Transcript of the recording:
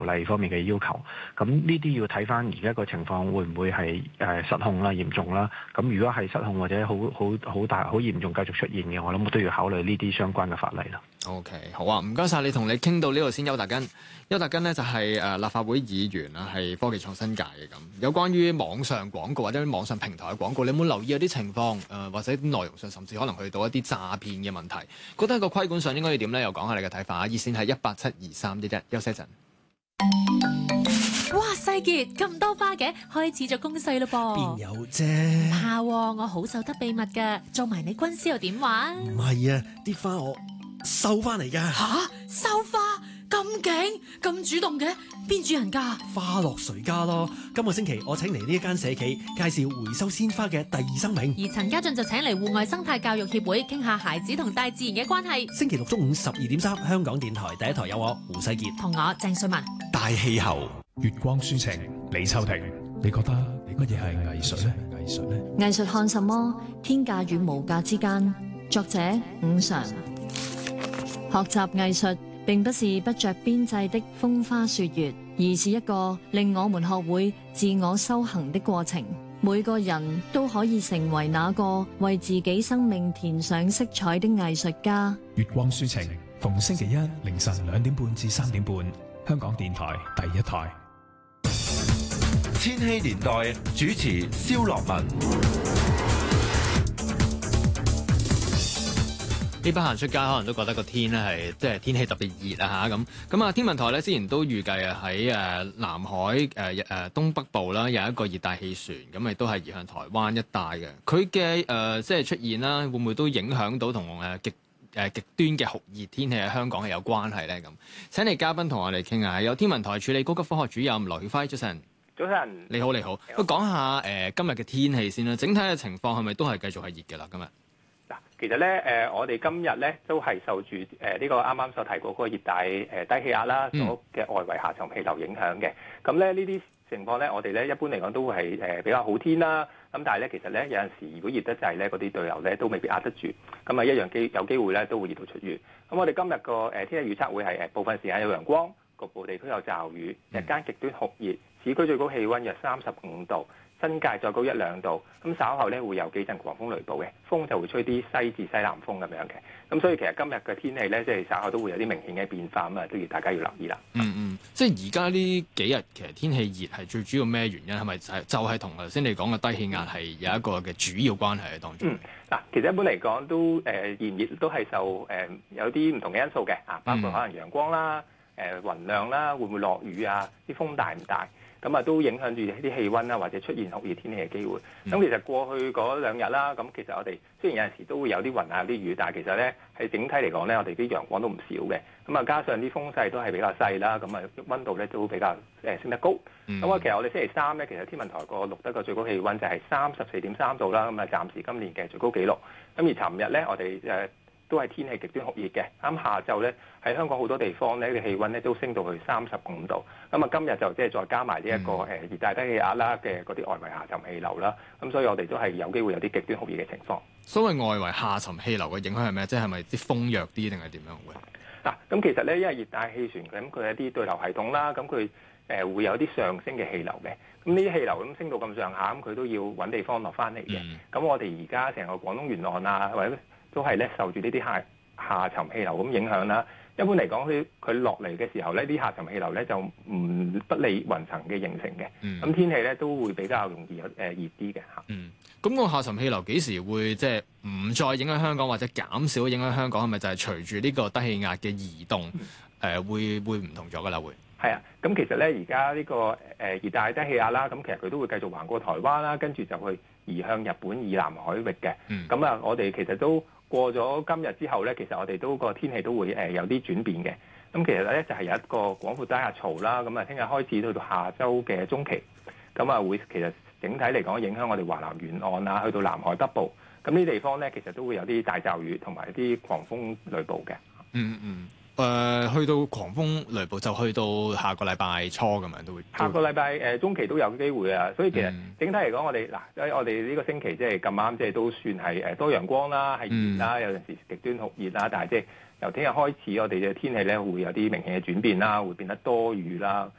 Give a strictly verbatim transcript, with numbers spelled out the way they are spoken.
例方面嘅要求。咁呢啲要睇翻而家個情況會唔會係誒失控啦、嚴重啦。咁如果係失控或者好好好大、好嚴重繼續出現嘅，我諗我都要考慮呢啲相關嘅法例啦。 OK， 好啊，唔該晒你，同你傾到呢度先。邱達根，邱達根呢就係誒立法會議員啊，係科技創新界嘅咁。有關於網上廣告或者網上平台嘅廣告，你有冇留意有啲情況誒、呃，或者內容上甚至可能去到一啲詐騙嘅問題？覺得喺個規管上應該要點咧？又講下你嘅睇法啊！熱線係一八七二三一一，休息一陣。 哇，世傑咁多花嘅，開始咗攻勢咯噃。 邊有啫？ 唔怕喎，我好守得秘密㗎，做埋你軍師又點玩？ 唔係啊，啲花我收翻嚟㗎。 吓，收花咁勁咁主動嘅，邊主人㗎？ 花落誰家咯？今個星期我請嚟呢一間社企介紹回收鮮花嘅第二生命。 而陳家俊就請嚟戶外生態教育協會傾下孩子同大自然嘅關係。 星期六中午十二點三，香港電台第一台有我胡世傑同我鄭瑞文。 大氣候， 月光抒情，李秋婷，你覺得乜嘢係藝術呢？藝術呢？ 藝術看什麼？天價與無價之間。作者伍常。學習藝術並不是不着邊際的風花雪月，而是一個令我們學會自我修行的過程。每個人都可以成為那個為自己生命填上色彩的藝術家。 月光抒情，逢星期一凌晨兩點半至三點半，香港電台第一台。 千禧年代主持蕭樂文。 呢班行出街可能都覺得個天咧係即係天氣特別熱啊嚇咁咁啊！天文台咧之前都預計啊喺誒南海誒誒、呃、東北部啦有一個熱帶氣旋，咁亦都係移向台灣一帶嘅。佢嘅誒即係出現啦，會唔會都影響到同誒極誒、呃、極端嘅酷熱天氣喺香港係有關係咧？咁請嚟嘉賓同我哋傾下，有天文台署理高級科學主任羅曉輝，早晨。 早晨。 你好，你好。不過講下誒、呃、今日嘅天氣先啦，整體嘅情況係咪都係繼續係熱嘅啦？今日？ 其實咧，誒、呃，我哋今日咧都係受住誒呢個啱啱所提過嗰個熱帶誒、呃、低氣壓啦，所嘅外圍下沉氣流影響嘅。咁咧呢啲情況咧，我哋咧一般嚟講都會係誒比較好天啦。咁但係咧，其實咧有陣時如果熱得滯咧，嗰啲對流咧都未必壓得住。咁啊一樣機有機會咧都會熱到出雨。咁我哋今日個誒天氣預測會係誒部分時間有陽光，局部地區有驟雨，日間極端酷熱，市區最高氣温約三十五度。新界再高一兩度，咁稍後咧會有幾陣狂風雷暴嘅，風就會吹啲西至西南風咁樣嘅，咁所以其實今日嘅天氣咧，即係稍後都會有啲明顯嘅變化，咁啊都要大家要留意啦。 嗯嗯，即係而家呢幾日其實天氣熱係最主要咩原因？係咪就係就係同頭先你講嘅低氣壓係有一個嘅主要關係喺當中？嗯， 嗱，其實一般嚟講都誒炎熱都係受誒、呃、有啲唔同嘅因素嘅啊，包括可能陽光啦、誒、呃、雲量啦，會唔會落雨啊？啲風大唔大？咁啊，都影響住啲氣温啦，或者出現酷熱天氣嘅機會。咁其實過去嗰兩日啦，咁其實我哋雖然有陣時都會有啲雲啊、有啲雨，但係其實咧係整體嚟講咧，我哋啲陽光都唔少嘅。咁啊，加上啲風勢都係比較細啦，咁啊温度咧都比較誒升得高。咁啊、嗯，其實我哋星期三咧，其實天文台個錄得個最高氣温就係三十四點三度啦。咁啊，暫時今年嘅最高紀錄。咁而尋日咧，我哋誒都係天氣極端酷熱嘅。啱下晝咧，喺香港好多地方咧嘅氣温咧都升到去三十五度。咁啊，今日就即係再加埋呢一個誒熱帶低氣壓啦嘅嗰啲外圍下沉氣流啦。咁所以我哋都係有機會有啲極端酷熱嘅情況。 所謂外圍下沉氣流嘅影響係咩？即係咪啲風弱啲定係點樣會？ 嗱，咁其實咧，因為熱帶氣旋咁，佢有啲對流系統啦，咁佢誒會有啲上升嘅氣流嘅。咁呢啲氣流咁升到咁上下，咁佢都要揾地方落翻嚟嘅。咁、嗯、我哋而家成個廣東沿岸啊，或者都係咧受住呢啲下下沉氣流咁影響啦。一般嚟講，佢佢落嚟嘅時候咧，啲下沉氣流咧就唔不利雲層嘅形成嘅。咁、嗯、天氣咧都會比較容易有誒熱啲嘅嚇。 嗯，咁個下沉氣流幾時會即係唔再影響香港，或者減少影響香港？係咪就係隨住呢個低氣壓嘅移動，誒、嗯呃、會會唔同咗㗎啦？會係啊。咁其實咧，而家呢個誒熱帶低氣壓啦，咁其實佢都會繼續橫過台灣啦，跟住就去移向日本以南海域嘅。咁、嗯、啊，我哋其實都過咗今日之後咧，其實我哋都個天氣都會誒有啲轉變嘅。咁其實咧就係有一個廣闊低壓槽啦。咁啊，聽日開始到到下週嘅中期，咁啊會其實整體嚟講影響我哋華南沿岸啊，去到南海北部。咁呢啲地方咧，其實都會有啲大驟雨同埋啲狂風雷暴嘅。 嗯嗯。誒、呃，去到狂風雷暴就去到下個禮拜初咁樣都會。 下個禮拜誒中期都有機會啊，所以其實整體嚟講，我哋嗱，喺我哋呢個星期即係咁啱，即係都算係誒多陽光啦，係熱啦，有陣時極端酷熱啦，但係即係由聽日開始，我哋嘅天氣咧會有啲明顯嘅轉變啦，會變得多雨啦。